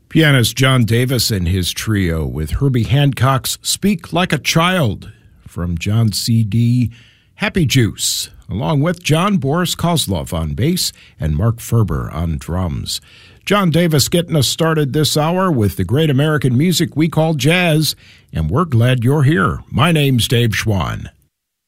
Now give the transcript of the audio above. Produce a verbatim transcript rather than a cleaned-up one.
Pianist John Davis and his trio with Herbie Hancock's Speak Like a Child from John's C D Happy Juice, along with John Boris Kozlov on bass and Mark Ferber on drums. John Davis getting us started this hour with the great American music we call jazz, and we're glad you're here. My name's Dave Schwann.